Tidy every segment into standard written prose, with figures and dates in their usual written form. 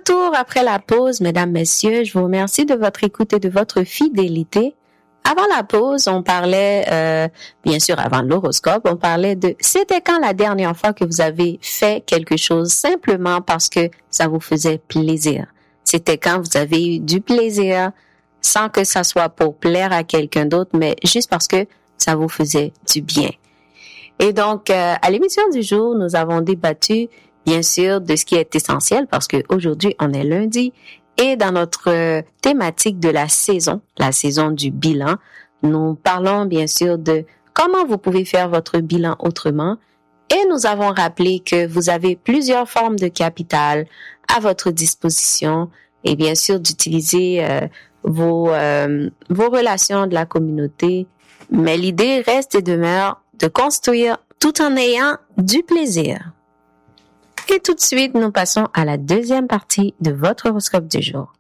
retour après la pause, mesdames, messieurs. Je vous remercie de votre écoute et de votre fidélité. Avant la pause, on parlait, bien sûr, avant l'horoscope, on parlait de c'était quand la dernière fois que vous avez fait quelque chose simplement parce que ça vous faisait plaisir. C'était quand vous avez eu du plaisir sans que ça soit pour plaire à quelqu'un d'autre, mais juste parce que ça vous faisait du bien. Et donc, à l'émission du jour, nous avons débattu, bien sûr, de ce qui est essentiel parce qu'aujourd'hui, on est lundi. Et dans notre thématique de la saison du bilan, nous parlons bien sûr de comment vous pouvez faire votre bilan autrement. Et nous avons rappelé que vous avez plusieurs formes de capital à votre disposition et bien sûr d'utiliser vos relations de la communauté. Mais l'idée reste et demeure de construire tout en ayant du plaisir. Et tout de suite, nous passons à la deuxième partie de votre horoscope du jour.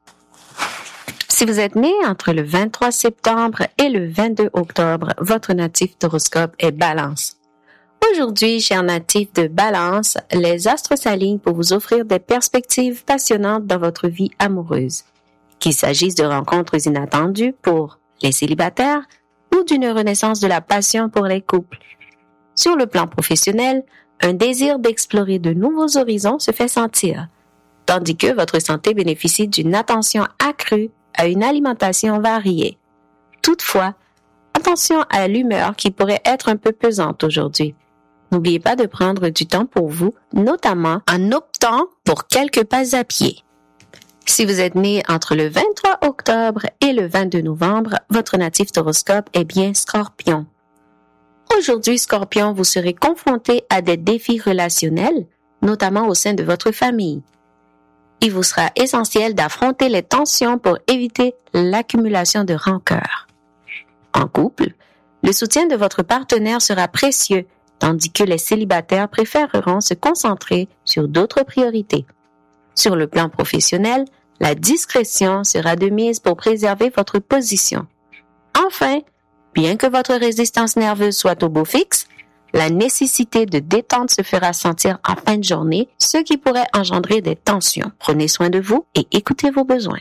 Si vous êtes né entre le 23 septembre et le 22 octobre, votre natif d'horoscope est Balance. Aujourd'hui, chers natifs de Balance, les astres s'alignent pour vous offrir des perspectives passionnantes dans votre vie amoureuse. Qu'il s'agisse de rencontres inattendues pour les célibataires ou d'une renaissance de la passion pour les couples. Sur le plan professionnel, un désir d'explorer de nouveaux horizons se fait sentir, tandis que votre santé bénéficie d'une attention accrue à une alimentation variée. Toutefois, attention à l'humeur qui pourrait être un peu pesante aujourd'hui. N'oubliez pas de prendre du temps pour vous, notamment en optant pour quelques pas à pied. Si vous êtes né entre le 23 octobre et le 22 novembre, votre natif d'horoscope est bien Scorpion. Aujourd'hui, Scorpion, vous serez confronté à des défis relationnels, notamment au sein de votre famille. Il vous sera essentiel d'affronter les tensions pour éviter l'accumulation de rancœur. En couple, le soutien de votre partenaire sera précieux, tandis que les célibataires préféreront se concentrer sur d'autres priorités. Sur le plan professionnel, la discrétion sera de mise pour préserver votre position. Enfin, bien que votre résistance nerveuse soit au beau fixe, la nécessité de détente se fera sentir en fin de journée, ce qui pourrait engendrer des tensions. Prenez soin de vous et écoutez vos besoins.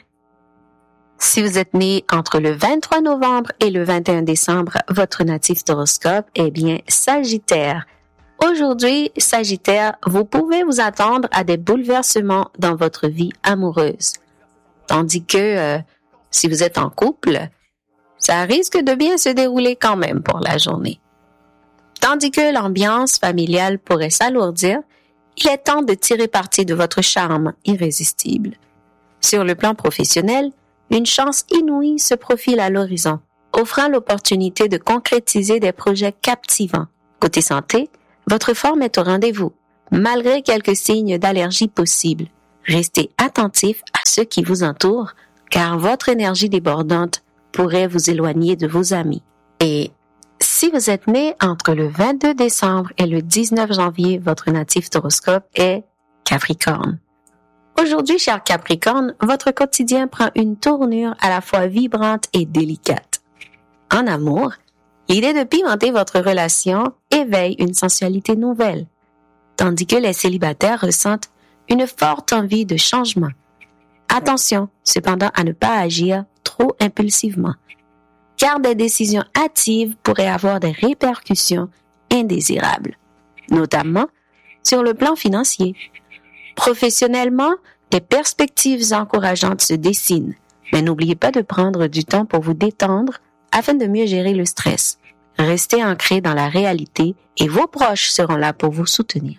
Si vous êtes né entre le 23 novembre et le 21 décembre, votre natif d'horoscope est bien Sagittaire. Aujourd'hui, Sagittaire, vous pouvez vous attendre à des bouleversements dans votre vie amoureuse. Tandis que si vous êtes en couple, ça risque de bien se dérouler quand même pour la journée. Tandis que l'ambiance familiale pourrait s'alourdir, il est temps de tirer parti de votre charme irrésistible. Sur le plan professionnel, une chance inouïe se profile à l'horizon, offrant l'opportunité de concrétiser des projets captivants. Côté santé, votre forme est au rendez-vous, malgré quelques signes d'allergie possibles. Restez attentif à ceux qui vous entourent, car votre énergie débordante pourrait vous éloigner de vos amis. Et si vous êtes né entre le 22 décembre et le 19 janvier, votre natif d'horoscope est Capricorne. Aujourd'hui, cher Capricorne, votre quotidien prend une tournure à la fois vibrante et délicate. En amour, l'idée de pimenter votre relation éveille une sensualité nouvelle, tandis que les célibataires ressentent une forte envie de changement. Attention, cependant, à ne pas agir trop impulsivement, car des décisions hâtives pourraient avoir des répercussions indésirables, notamment sur le plan financier. Professionnellement, des perspectives encourageantes se dessinent, mais n'oubliez pas de prendre du temps pour vous détendre afin de mieux gérer le stress. Restez ancré dans la réalité et vos proches seront là pour vous soutenir.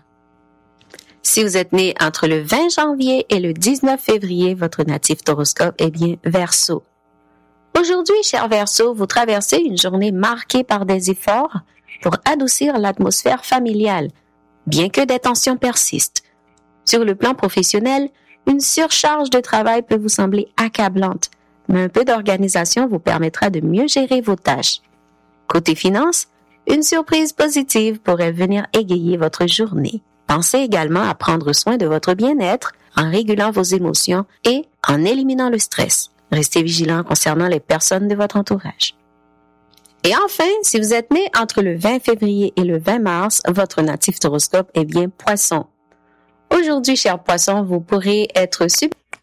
Si vous êtes né entre le 20 janvier et le 19 février, votre natif d'horoscope est bien Verseau. Aujourd'hui, cher Verseau, vous traversez une journée marquée par des efforts pour adoucir l'atmosphère familiale, bien que des tensions persistent. Sur le plan professionnel, une surcharge de travail peut vous sembler accablante, mais un peu d'organisation vous permettra de mieux gérer vos tâches. Côté finances, une surprise positive pourrait venir égayer votre journée. Pensez également à prendre soin de votre bien-être en régulant vos émotions et en éliminant le stress. Restez vigilant concernant les personnes de votre entourage. Et enfin, si vous êtes né entre le 20 février et le 20 mars, votre natif d'horoscope est bien Poisson. Aujourd'hui, cher Poisson, vous pourrez être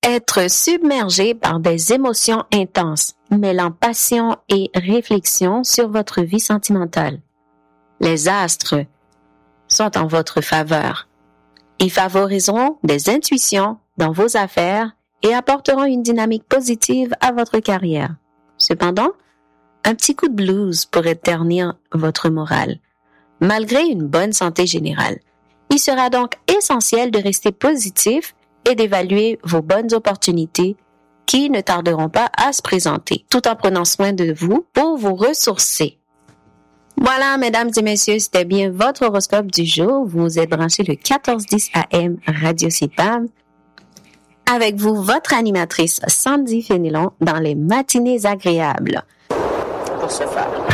Être submergé par des émotions intenses, mêlant passion et réflexion sur votre vie sentimentale. Les astres sont en votre faveur. Ils favoriseront des intuitions dans vos affaires et apporteront une dynamique positive à votre carrière. Cependant, un petit coup de blues pourrait ternir votre morale, malgré une bonne santé générale. Il sera donc essentiel de rester positif et d'évaluer vos bonnes opportunités qui ne tarderont pas à se présenter, tout en prenant soin de vous pour vous ressourcer. Voilà, mesdames et messieurs, c'était bien votre horoscope du jour. Vous êtes branchés le 1410 AM Radio CIPAM. Avec vous, votre animatrice Sandy Fénelon dans les matinées agréables. Pour ce faire.